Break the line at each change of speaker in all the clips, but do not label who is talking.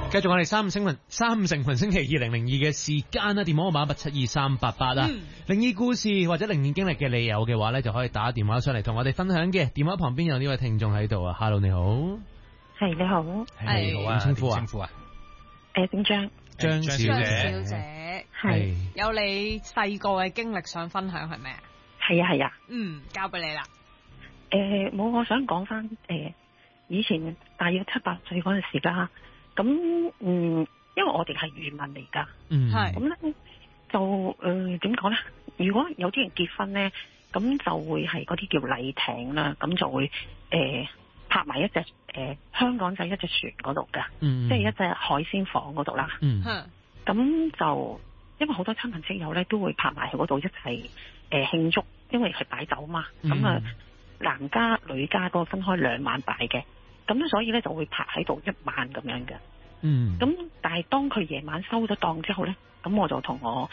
繼續我哋三五成群星期2002嘅時間啦，電話號碼8723888啦。靈異故事或者靈異經歷嘅你有嘅話咧，就可以打電話上嚟同我哋分享嘅。電話旁邊有呢位聽眾喺度啊 ，Hello 你好，
係你好，
係好啊，點稱呼啊？
姓張
小姐，
係
有你細個嘅經歷想分享係咩啊？
係啊，
交俾你啦。
冇，我想講翻以前大約7、8歲嗰陣時啦。咁因為我哋係漁民嚟噶，
係
咁咧就點講咧？如果有啲人結婚咧，咁就會係嗰啲叫禮艇啦，咁就會泊埋一隻香港仔一隻船嗰度噶，即係一隻海鮮舫嗰度啦。咁就因為好多親朋戚友咧都會泊埋去嗰度一齊慶祝，因為係擺酒嘛。咁啊男家女家嗰個分開2晚擺嘅。咁所以咧就會泊喺度1晚咁樣嘅。咁但係當佢夜晚收咗檔之後咧，咁我就同我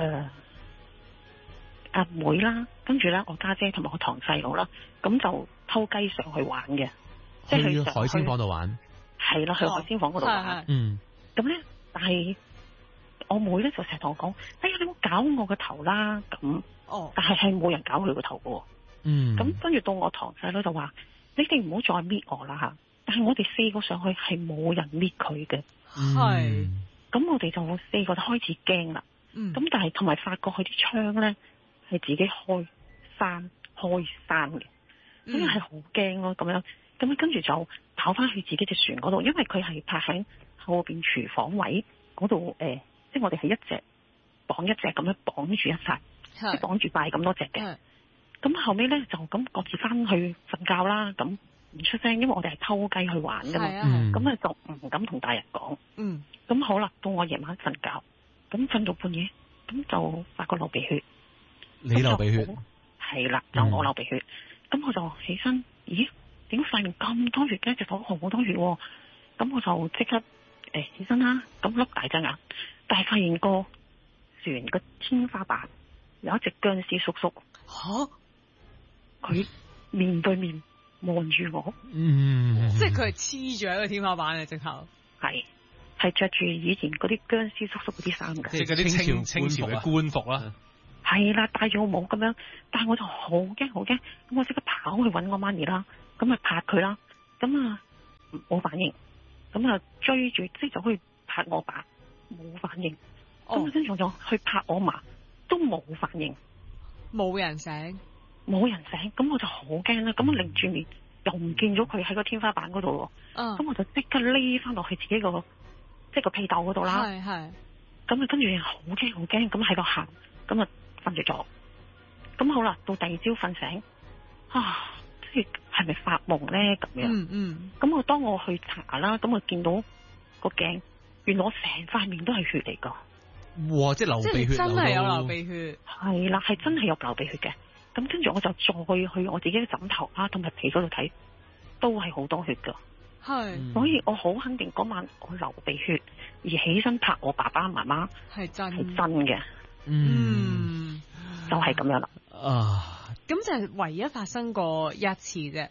阿妹啦，跟住咧我家姐同埋我堂細佬啦，咁就偷雞上去玩嘅，即係去
海鮮舫度玩。係
啦，去海鮮舫嗰度玩。咁咧，但係我妹咧就成日同我講：哎呀，你唔好搞我個頭啦！咁，但係冇人搞佢個頭嘅。咁跟住到我堂細佬就話：你哋唔好再搣我啦吓！但係我哋4個上去係冇人搣佢嘅，咁我哋就4個就開始驚啦。咁但係同埋發覺佢啲窗咧係自己開閂嘅，咁係好驚咯。咁樣跟住就跑翻去自己隻船嗰度，因為佢係泊喺後邊廚房位嗰度，即係我哋係一隻綁一隻咁樣綁住一齊，即係綁住擺咁多隻嘅。咁後尾咧就咁各自翻去瞓覺啦。咁唔出聲，因為我哋係偷雞去玩噶嘛。咁啊就唔敢同大人講。咁好啦，到我夜晚瞓覺，咁瞓到半夜，咁就發覺流鼻血。
你流鼻血？
係啦，就我流鼻血。咁我就起身，咦？點解塊面咁多血嘅？隻手好多血。咁我就即刻起身啦，咁碌大隻眼，但係發現個船個天花板有一隻僵屍叔叔。佢面對面望住我，
即係佢係黐住喺個天花板嘅直頭，
係着住以前嗰啲僵屍叔叔嗰啲衫嘅，
即係嗰啲清朝嘅官服啦，
係啦，戴住個帽咁樣，但係我就好驚，咁我即刻跑去搵我媽咪啦，咁啊拍佢啦，咁啊冇反應，咁啊追住即係就去拍我爸，冇反應，咁啊跟住就去拍我嫲，都冇反應，
冇人醒。
咁我就好驚啦，咁我擰住面又唔見咗佢喺個天花板嗰度喎，咁我就即刻匿翻落去自己個即係個被竇嗰度啦，咁啊跟住好驚，咁喺度行，咁啊瞓住咗，咁好啦，到第二朝瞓醒，即係咪發夢咧咁樣？咁我當我去查啦，咁我見到個鏡，原來我成塊面都係血嚟噶，
哇！即係流鼻血，
真係有流鼻血，
係啦，係真係有流鼻血嘅。咁跟住我就再去我自己嘅枕頭啦，同埋被嗰度睇，都係好多血噶。所以我好肯定嗰晚我流鼻血而起身拍我爸爸媽媽係真嘅。就係咁樣啦。
咁就係唯一發生過一次啫。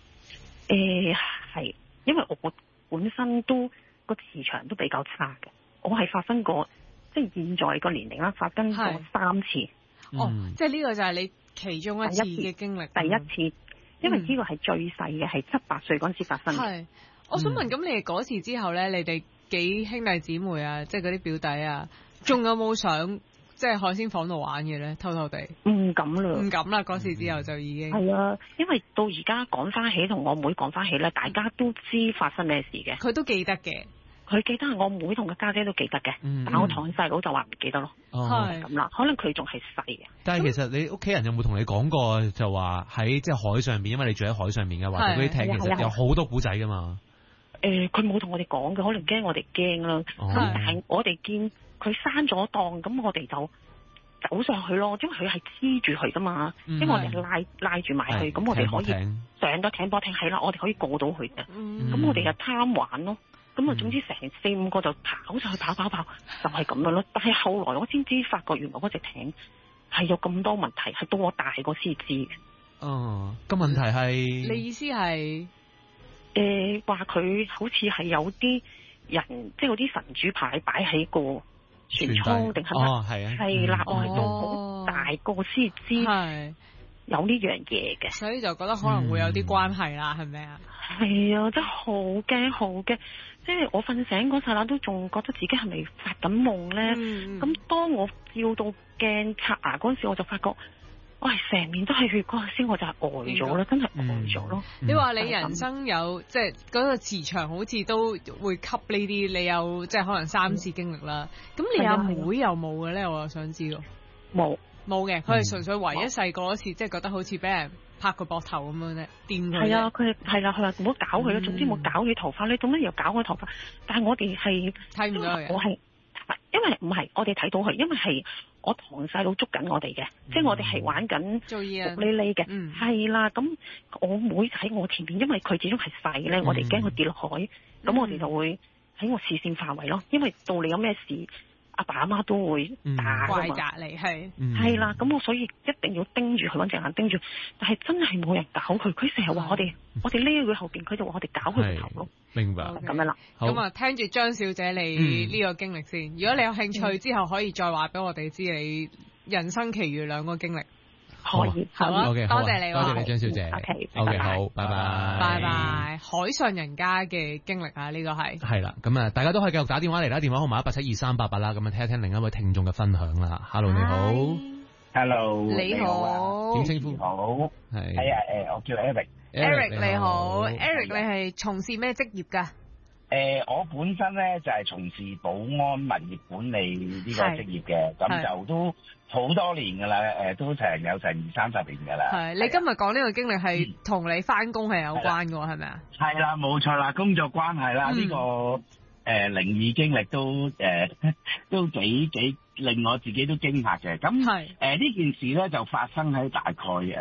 係，因為我本身都個磁場都比較差嘅，我係發生過，即係現在個年齡啦，發生過3次。
即係呢個就係你其中一次嘅經歷，
第一次，因為呢個係最細嘅，係7、8歲嗰陣時發生嘅。
我想問，咁你哋嗰次之後咧，你哋幾兄弟姊妹啊，即係嗰啲表弟啊，仲有冇上即係海鮮舫度玩嘅咧？偷偷地唔敢啦，嗰次之後就已經
係啊，因為到而家講翻起，同我妹講翻起咧，大家都知發生咩事嘅，
佢都記得嘅。
佢記得，我妹同個家姐都記得嘅，但我堂細佬就話唔記得咯。係咁啦，可能佢仲係細嘅。
但係其實你屋企人有冇同你講過，就話喺即係海上邊，因為你住喺海上面嘅話，嗰啲艇其實有好多古仔噶嘛。
佢冇同我哋講嘅，可能驚我哋驚啦。咁但係我哋見佢閂咗檔，咁我哋就走上去咯，因為佢係黐住佢噶嘛，因為我哋拉住埋去，咁我哋可以上到艇波艇，係啦，我哋可以過到去嘅。咁我哋就貪玩咯。咁啊，總之成4、5個就跑上去，跑，就係咁樣咯。但係後來我先知，發覺原來嗰隻艇係有咁多問題，係到我大個先知嘅。
個問題係
你意思係
話佢好似係有啲人，即係嗰啲神主牌擺喺個船艙定係乜？係啦，我係到好大個先知有呢樣嘢嘅，
所以就覺得可能會有啲關係啦，係咪啊？
係啊，真係好驚好驚，即係我瞓醒嗰剎那都仲覺得自己係咪發緊夢咧？咁當我照到鏡刷牙嗰陣時，我就發覺，喂，成面都係血嗰陣時，我就係呆咗啦，真係呆咗咯。
你話你人生有即係嗰個磁場，好似都會吸呢啲，你有即係可能3次經歷啦。咁你阿妹有冇嘅咧？我又想知道。冇嘅，佢係純粹唯一細個嗰次，即係覺得好似俾人拍個膊頭咁樣咧，掂佢。
係啊，佢係啦，佢話唔好搞佢啦，總之唔好搞佢頭髮，你做乜又搞我頭髮？但係我哋係
睇唔到佢。
我係因為唔係，我哋睇到佢，因為係我堂細佬捉緊我哋嘅，即係我哋係玩緊
做嘢
呢嘅，係啦。咁我妹喺我前邊，因為佢始終係細咧，我哋驚佢跌落海，咁我哋就會喺我視線範圍咯。因為到你有咩事，阿爸阿媽都會打㗎嘛，
怪責你
係啦，咁我所以一定要盯住佢，搵隻眼盯住，但係真係冇人搞佢，佢成日話我哋匿喺佢後邊，佢就話我哋搞佢個頭咯。
明白，
咁樣啦。
咁啊，聽住張小姐你呢個經歷先，如果你有興趣之後可以再話俾我哋知你人生其餘2個經歷。
可以，
好啊，多謝你，
多謝你張小姐。OK，好，拜拜，
拜拜。海上人家嘅經歷啊，呢個係
啦，咁啊，大家都可以繼續打電話嚟啦，電話號碼1872388啦，咁啊，聽一聽另一位聽眾嘅分享啦。Hello， 你好
，Hello，
你好，
點稱呼？
好，係啊，我叫
Eric，Eric 你好，Eric 你係從事咩職業㗎？
我本身咧就係從事保安物業管理呢個職業嘅，咁就都好多年㗎啦，都有成20-30年㗎啦。係，
你今日講呢個經歷係同你返工係有關㗎喎，係咪啊？
係啦，冇錯啦，工作關係啦，呢個靈異經歷都幾令我自己都驚嚇嘅。咁呢件事咧就發生喺大概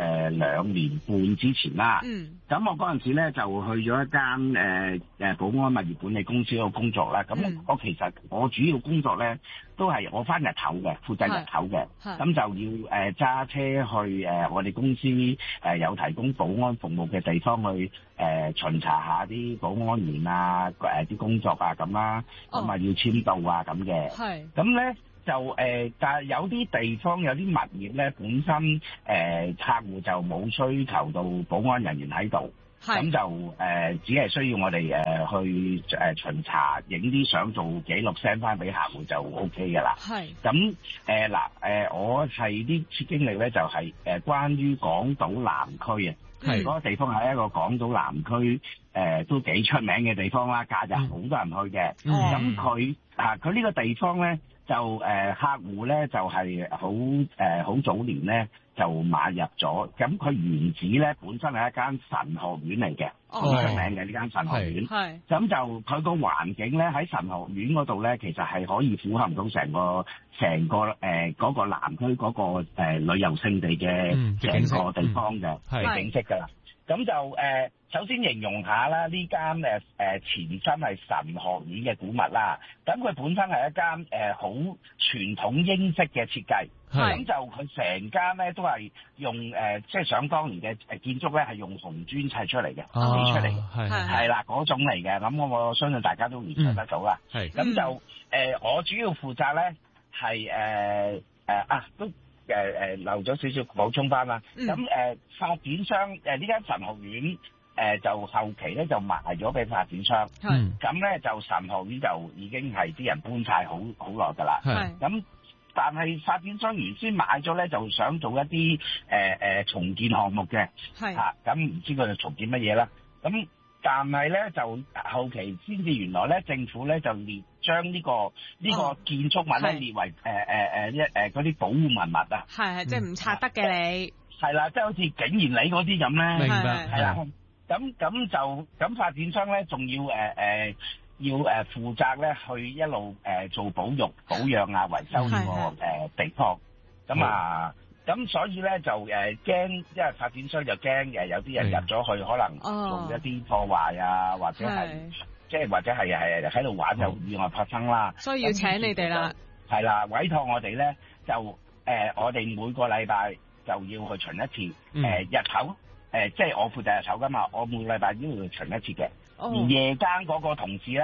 2年半之前啦。咁我嗰陣時咧就去咗一間保安物業管理公司嗰度工作啦。咁我其實我主要工作咧都係我返日頭嘅，負責日頭嘅。咁就要揸車去我哋公司有提供保安服務嘅地方去巡查下啲保安員啊啲工作啊咁啦。咁啊要簽到啊咁嘅。咁咧。就但係有啲地方有啲物業咧，本身客戶就冇需求到保安人員喺度，咁就只係需要我哋去巡查，影啲相做記錄 send 翻俾客戶就 OK 㗎啦。咁我係啲次經歷咧，就係關於港島南區啊，嗰個地方係一個港島南區都幾出名嘅地方啦，假日好多人去嘅。咁佢呢個地方咧。就客戶咧就係好早年咧就買入咗，咁佢原址咧本身係一間神學院嚟嘅，好出名嘅呢間神學院。咁就佢個環境咧喺神學院嗰度咧，其實係可以符合到成個嗰個南區嗰個旅遊勝地嘅成個地方嘅景色㗎啦。咁就首先形容下啦，呢間前身係神學院嘅古物啦。咁佢本身係一間好傳統英式嘅設計，咁就佢成間咧都係用即係想當年嘅建築咧係用紅磚砌出嚟嘅，砌出嚟嘅係啦嗰種嚟嘅。咁我相信大家都聯想得到啦。咁就我主要負責咧係都。漏咗少少補充翻啦。咁發展商呢間神學院就後期咧就賣咗俾發展商。咁咧就神學院就已經係啲人搬晒好耐㗎啦。咁但係發展商原先買咗咧就想做一啲重建項目嘅。咁唔知佢哋重建乜嘢啦。咁但係咧就後期先至原來咧政府咧就將呢個建築物咧列為嗰啲保護文物啊。
即係唔拆得嘅你。係
啦，即係好似景賢里嗰啲咁咧。
明白。
係啦。咁發展商咧仲要負責咧去一路做保育、保養啊、維修呢個地方。咁所以咧就驚，因為發展商就驚有啲人入咗去可能做一啲破壞啊，或者係喺度玩有意外發生啦。
所以要請你哋啦。
係啦，委託我哋咧就我哋每個禮拜就要去巡一次。日頭即係我負責日頭㗎嘛，我每個禮拜都要去巡一次嘅。而夜間嗰個同事咧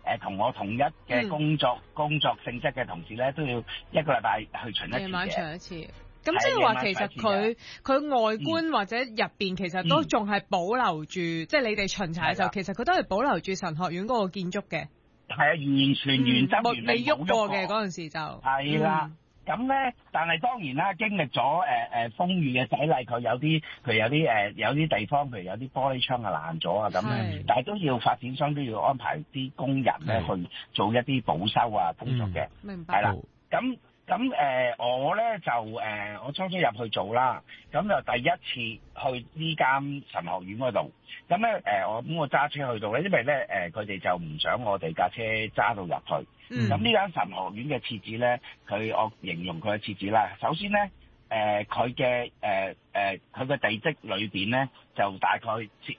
同我同一嘅工作性質嘅同事咧，都要一個禮拜去巡一次嘅。
夜晚巡一次。咁即係話其實佢外觀或者入邊其實都仲係保留住，即係你哋巡查嘅時候，其實佢都係保留住神學院嗰個建築嘅。
係啊，完全原汁原味
冇喐過嘅嗰陣時就。
係啦。咁咧，但係當然啦，經歷咗風雨嘅洗禮，佢有啲地方，譬如有啲玻璃窗啊爛咗啊咁樣，但係都要發展商都要安排啲工人咧去做一啲保修啊工作嘅。
明白。
係啦，咁我咧就我初初入去做啦，咁就第一次去呢間神學院嗰度，咁咧我揸車去到咧，因為咧佢哋就唔想我哋架車揸到入去。咁呢間神學院嘅設置咧，我形容佢嘅設置啦。首先咧，佢嘅地積裏邊咧，就大概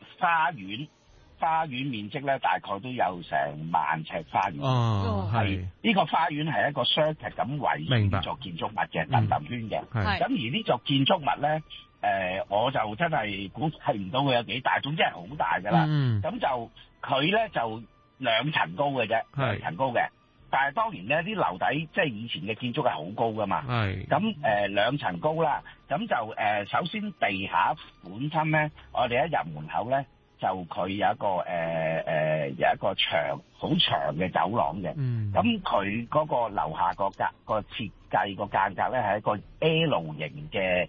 花園面積咧，大概都有成10000尺花園。係呢個花園係一個 circuit 咁圍住呢座建築物嘅氹氹圈嘅。咁而呢座建築物咧，我就真係估計唔到佢有幾大，總之係好大㗎啦。咁就佢咧就2層高嘅啫，2層高嘅。但係當然咧，啲樓底即係以前嘅建築係好高㗎嘛。咁2層高啦，咁就首先地下本身咧，我哋一入門口咧，就佢有一個好長嘅走廊嘅。咁佢嗰個樓下個設計個間隔咧係一個 L 型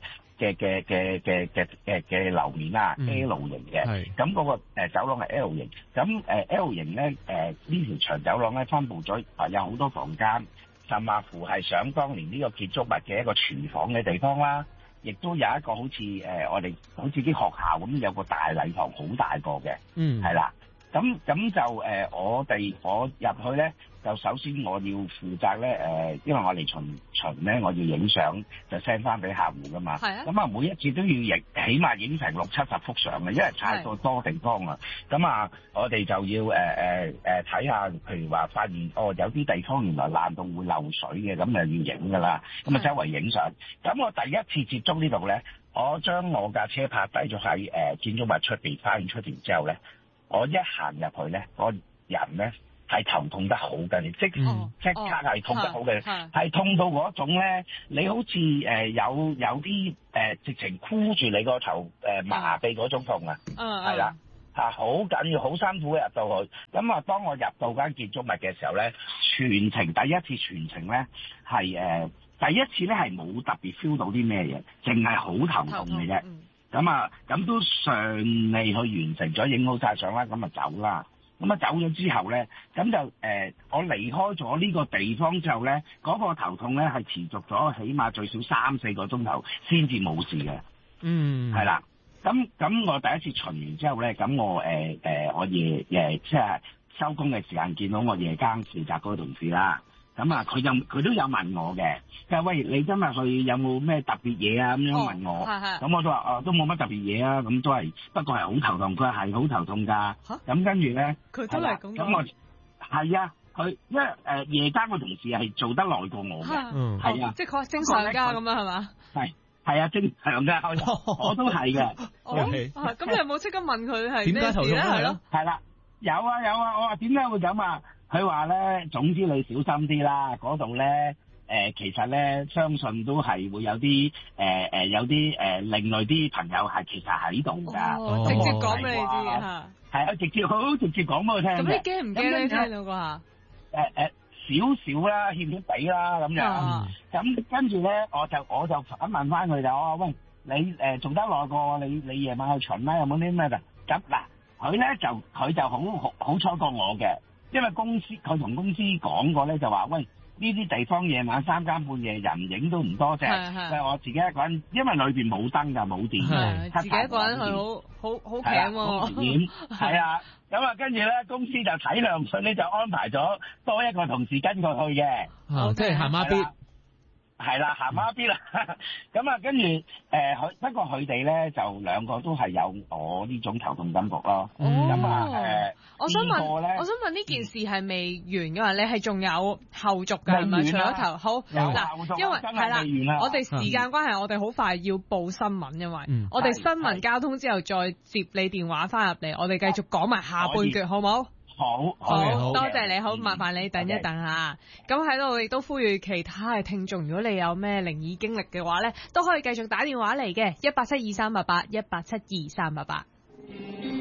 嘅樓面啦，L 型嘅。咁嗰個走廊係 L 型。咁L 型咧呢條長走廊咧分佈咗有好多房間，甚至乎係想當年呢個建築物嘅一個廚房嘅地方啦，亦都有一個好似我哋好似啲學校咁有個大禮堂好大個嘅。係啦。咁就我入去咧，就首先我要負責咧因為我嚟巡咧，我要影相就 send 翻俾客戶噶嘛。咁啊，每一次都要起碼影成60-70幅相嘅，因為太多地方啦。咁啊，我哋就要睇下，譬如話發現有啲地方原來爛到會漏水嘅，咁就要影噶啦。咁啊，周圍影相。咁我第一次接觸呢度咧，我將我架車泊低咗喺建築物出邊，花園出邊之後咧，我一行入去咧，個人咧係頭痛得好緊，即刻係痛得好嘅，係痛到嗰種咧，你好似有啲直情箍住你個頭麻痹嗰種痛啊，係啦好緊要，好辛苦入到去。咁啊，當我入到間建築物嘅時候咧，全程第一次全程咧係第一次咧係冇特別 feel 到啲咩嘢，淨係好頭痛嘅啫。咁都順利去完成咗，影好晒相啦，咁啊走啦。咁啊走咗之後咧，咁就我離開咗呢個地方之後咧，嗰個頭痛咧係持續咗起碼最少3-4個鐘頭先至冇事嘅。係啦。咁我第一次巡完之後咧，咁我夜即係收工嘅時間見到我夜間負責嗰個同事啦。咁啊，佢都有問我嘅，佢話喂，你今日去有冇咩特別嘢啊？咁樣問我，咁我都話都冇乜特別嘢啊，咁都係不過係好頭痛，佢話係好頭痛㗎。咁跟住咧，佢都係咁。咁我係啊，佢因為夜間個同事係做得耐過我嘅，係啊，
即係佢正常㗎咁樣係嘛？
係啊，正常㗎，我都係嘅。
咁你有冇即刻問佢係咩事咧？係咯，
係啦，有啊，我話點解會咁啊？佢話咧，總之你小心啲啦，嗰度咧其實咧，相信都係會有啲有啲另類啲朋友係其實喺度㗎。
直接講俾你知嚇。
係啊，直接講俾我聽。咁
你驚唔驚你聽到嗰下？
少啦，欠欠地啦咁樣。咁跟住咧，我就反問翻佢就我話喂，你做得耐過你夜晚去巡啦，有冇啲咩㗎？咁嗱，佢就好彩過我嘅。因為佢同公司講過咧，就話喂，呢啲地方夜晚3更半夜人影都唔多啫。係我自己一個人，因為裏邊冇燈㗎，冇電㗎，
自己一個人係好勁喎。
好危險。係啊，咁啊，跟住咧公司就體諒佢咧，就安排咗多一個同事跟佢去嘅。
即係行孖咇。
係啦，行孖咇啦。咁啊，跟住不過佢哋咧就2個都係有我呢種頭痛感覺咯。咁啊
我想問呢件事係未完嘅話，你係仲有後續㗎係咪？除咗頭好嗱，因為係啦，我哋時間關係，我哋好快要報新聞，因為我哋新聞交通之後再接你電話翻入嚟，我哋繼續講埋下半段，好唔好？
好，
多謝你，好，麻煩你等一等吓。咁喺度亦都呼籲其他嘅聽眾，如果你有咩靈異經歷嘅話咧，都可以繼續打電話嚟嘅，1872388，1872388。